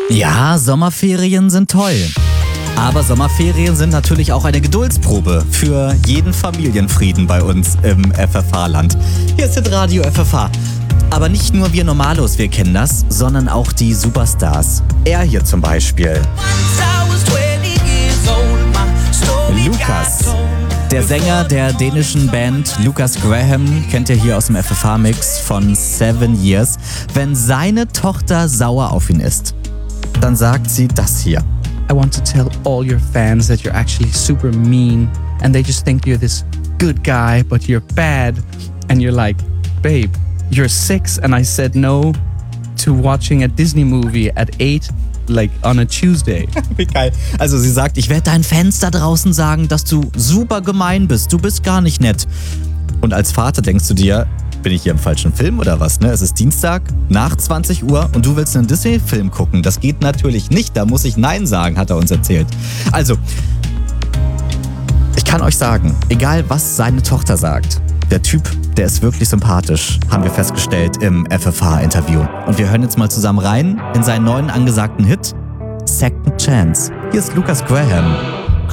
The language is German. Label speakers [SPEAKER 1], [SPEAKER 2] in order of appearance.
[SPEAKER 1] Ja, Sommerferien sind toll. Aber Sommerferien sind natürlich auch eine Geduldsprobe für jeden Familienfrieden bei uns im FFH-Land. Hier ist das Radio FFH. Aber nicht nur wir Normalos, wir kennen das, sondern auch die Superstars. Er hier zum Beispiel. Lukas. Der Sänger der dänischen Band Lukas Graham kennt ihr hier aus dem FFH-Mix von 7 Years. Wenn seine Tochter sauer auf ihn ist, dann sagt sie das hier.
[SPEAKER 2] I want to tell all your fans that you're actually super mean and they just think you're this good guy, but you're bad. And you're like, babe, you're 6 and I said no to watching a Disney movie at 8, like on a Tuesday.
[SPEAKER 1] Wie geil. Also sie sagt, ich werde deinen Fans da draußen sagen, dass du super gemein bist. Du bist gar nicht nett. Und als Vater denkst du dir, bin ich hier im falschen Film oder was? Ne? Es ist Dienstag nach 20 Uhr und du willst einen Disney-Film gucken. Das geht natürlich nicht. Da muss ich Nein sagen, hat er uns erzählt. Also, ich kann euch sagen, egal was seine Tochter sagt, der Typ, der ist wirklich sympathisch, haben wir festgestellt im FFH-Interview. Und wir hören jetzt mal zusammen rein in seinen neuen angesagten Hit, Second Chance. Hier ist Lukas Graham.